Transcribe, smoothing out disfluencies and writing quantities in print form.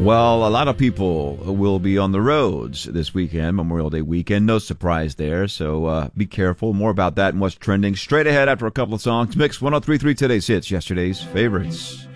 Well, a lot of people will be on the roads this weekend, Memorial Day weekend. No surprise there, so be careful. More about that and what's trending straight ahead after a couple of songs. Mix 103.3 Today's Hits, yesterday's favorites.